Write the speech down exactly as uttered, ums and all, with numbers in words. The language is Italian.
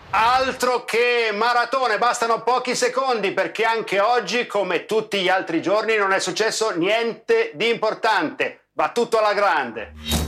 Altro che maratone, bastano pochi secondi perché anche oggi, come tutti gli altri giorni, non è successo niente di importante. Va tutto alla grande.